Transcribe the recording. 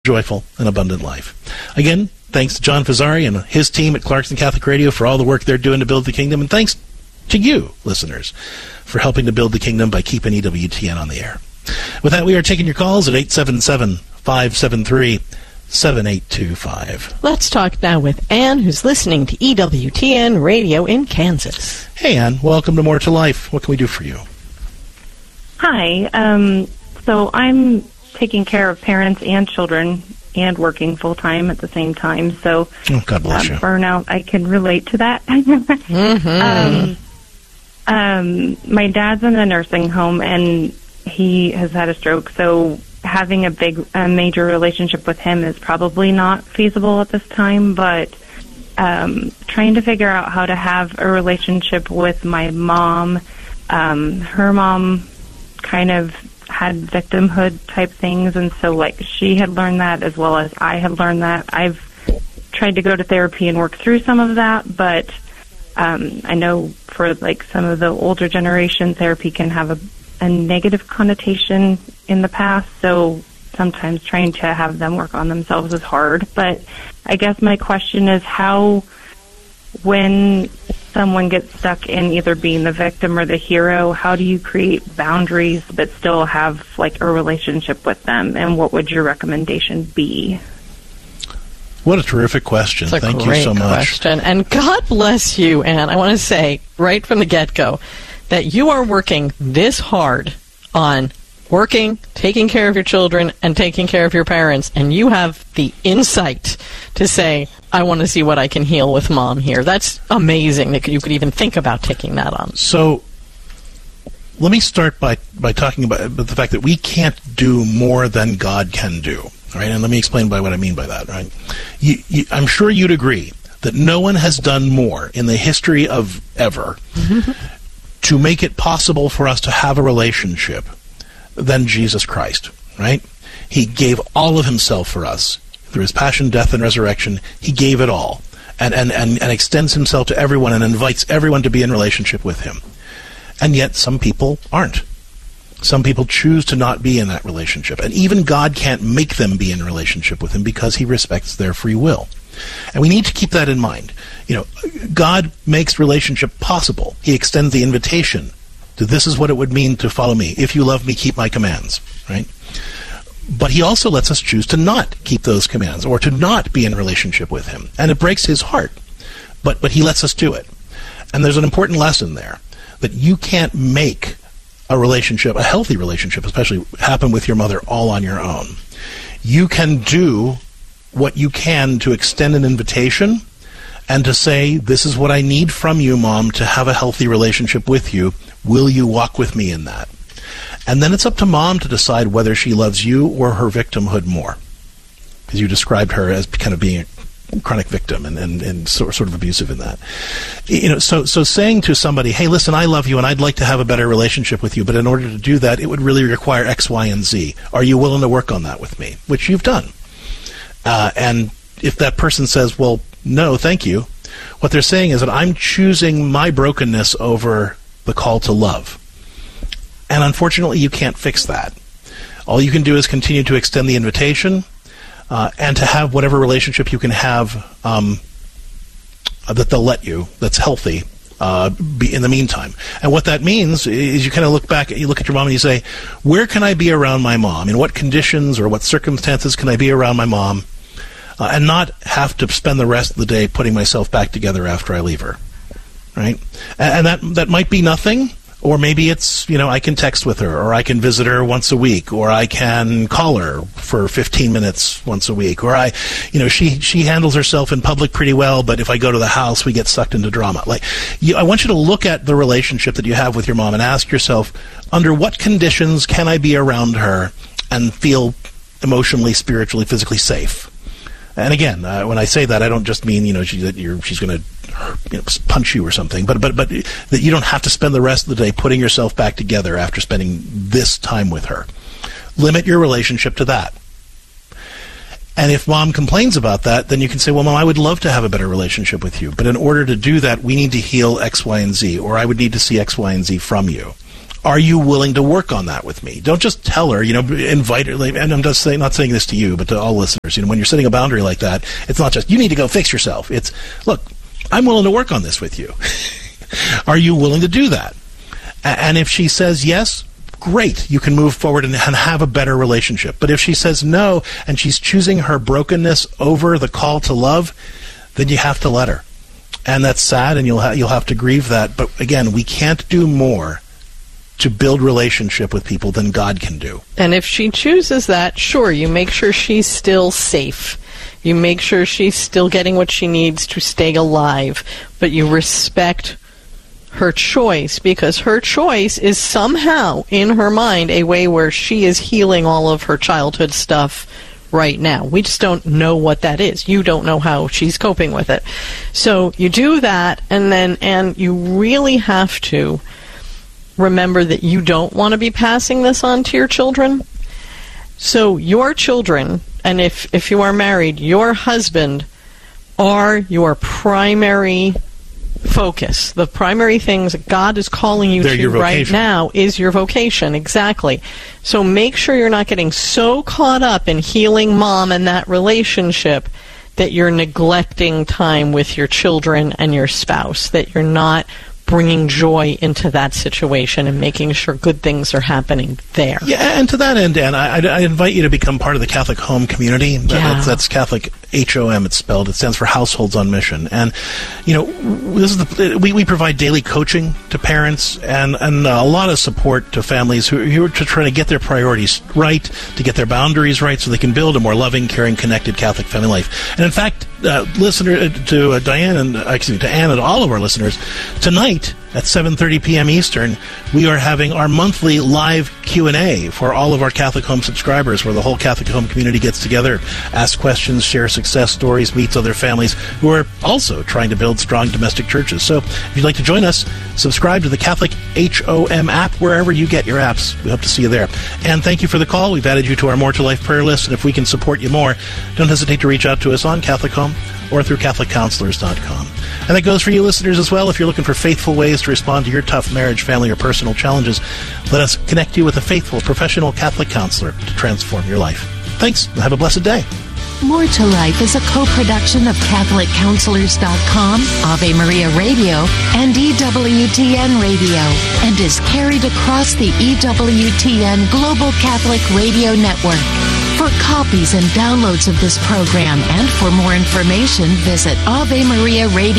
joyful, and abundant life. Again, thanks to John Fazzari and his team at Clarkson Catholic Radio for all the work they're doing to build the kingdom, and thanks to you, listeners, for helping to build the kingdom by keeping EWTN on the air. With that, we are taking your calls at 877-573-7825. Let's talk now with Ann, who's listening to EWTN Radio in Kansas. Hey, Ann. Welcome to More to Life. What can we do for you? Hi. So I'm taking care of parents and children and working full-time at the same time. So God bless you. Burnout, I can relate to that. My dad's in a nursing home, and he has had a stroke, so having a major relationship with him is probably not feasible at this time, but trying to figure out how to have a relationship with my mom. Her mom kind of had victimhood type things, and so like she had learned that as well as I had learned that. I've tried to go to therapy and work through some of that, but I know for like some of the older generation, therapy can have a negative connotation in the past, so sometimes trying to have them work on themselves is hard. But I guess my question is how, when someone gets stuck in either being the victim or the hero, how do you create boundaries but still have like a relationship with them, and what would your recommendation be? What a terrific question. Thank you so much. Question. And God bless you, Ann. I want to say right from the get-go that you are working this hard on working, taking care of your children, and taking care of your parents, and you have the insight to say, I want to see what I can heal with Mom here. That's amazing that you could even think about taking that on. So let me start by talking about the fact that we can't do more than God can do. All right, and let me explain by what I mean by that. Right, I'm sure you'd agree that no one has done more in the history of ever to make it possible for us to have a relationship than Jesus Christ. Right? He gave all of himself for us through his passion, death, and resurrection. He gave it all, and extends himself to everyone and invites everyone to be in relationship with him. And yet, some people aren't. Some people choose to not be in that relationship. And even God can't make them be in a relationship with him because he respects their free will. And we need to keep that in mind. You know, God makes relationship possible. He extends the invitation to this is what it would mean to follow me. If you love me, keep my commands. Right? But he also lets us choose to not keep those commands or to not be in a relationship with him. And it breaks his heart. But he lets us do it. And there's an important lesson there that you can't make a relationship, a healthy relationship especially, happen with your mother all on your own. You can do what you can to extend an invitation and to say, this is what I need from you, Mom, to have a healthy relationship with you. Will you walk with me in that? And then it's up to Mom to decide whether she loves you or her victimhood more. Because you described her as kind of being a chronic victim and sort of abusive in that. You know, so saying to somebody, hey, listen, I love you and I'd like to have a better relationship with you, but in order to do that, it would really require X, Y, and Z. Are you willing to work on that with me? Which you've done. And if that person says, well, no, thank you, what they're saying is that I'm choosing my brokenness over the call to love. And unfortunately, you can't fix that. All you can do is continue to extend the invitation, and to have whatever relationship you can have that they'll let you, that's healthy, be in the meantime. And what that means is you kind of look back, you look at your mom and you say, where can I be around my mom? In what conditions or what circumstances can I be around my mom and not have to spend the rest of the day putting myself back together after I leave her, right? And that might be nothing. Or maybe it's, you know, I can text with her, or I can visit her once a week, or I can call her for 15 minutes once a week, or she handles herself in public pretty well, but if I go to the house, we get sucked into drama. I want you to look at the relationship that you have with your mom and ask yourself, under what conditions can I be around her and feel emotionally, spiritually, physically safe? And again, when I say that, I don't just mean, she's going to punch you or something, but that you don't have to spend the rest of the day putting yourself back together after spending this time with her. Limit your relationship to that. And if Mom complains about that, then you can say, well, Mom, I would love to have a better relationship with you, but in order to do that, we need to heal X, Y, and Z, or I would need to see X, Y, and Z from you. Are you willing to work on that with me? Don't just tell her, invite her. And I'm just not saying this to you, but to all listeners. When you're setting a boundary like that, it's not just, you need to go fix yourself. It's, look, I'm willing to work on this with you. Are you willing to do that? And if she says yes, great. You can move forward and have a better relationship. But if she says no, and she's choosing her brokenness over the call to love, then you have to let her. And that's sad, and you'll have to grieve that. But again, we can't do more to build relationship with people than God can do. And if she chooses that, sure, you make sure she's still safe. You make sure she's still getting what she needs to stay alive. But you respect her choice, because her choice is somehow, in her mind, a way where she is healing all of her childhood stuff right now. We just don't know what that is. You don't know how she's coping with it. So you do that, and you really have to remember that you don't want to be passing this on to your children. So your children, and if you are married, your husband are your primary focus. The primary things that God is calling you to right now is your vocation. Exactly. So make sure you're not getting so caught up in healing mom and that relationship that you're neglecting time with your children and your spouse, that you're not bringing joy into that situation and making sure good things are happening there. Yeah, and to that end, Dan, I invite you to become part of the Catholic Home community. That's Catholic HOM. It's spelled. It stands for Households on Mission. And this is we provide daily coaching to parents and a lot of support to families who are trying to get their priorities right, to get their boundaries right, so they can build a more loving, caring, connected Catholic family life. And in fact, listener to Diane and to Anne and all of our listeners, tonight at 7:30 p.m. Eastern, we are having our monthly live Q&A for all of our Catholic Home subscribers, where the whole Catholic Home community gets together, asks questions, shares success stories, meets other families who are also trying to build strong domestic churches. So if you'd like to join us, subscribe to the Catholic HOM app wherever you get your apps. We hope to see you there. And thank you for the call. We've added you to our More to Life prayer list, and if we can support you more, don't hesitate to reach out to us on Catholic Home or through CatholicCounselors.com. And that goes for you listeners as well. If you're looking for faithful ways to respond to your tough marriage, family, or personal challenges, let us connect you with a faithful, professional Catholic counselor to transform your life. Thanks, and have a blessed day. More to Life is a co-production of CatholicCounselors.com, Ave Maria Radio, and EWTN Radio, and is carried across the EWTN Global Catholic Radio Network. For copies and downloads of this program and for more information, visit Ave Maria Radio.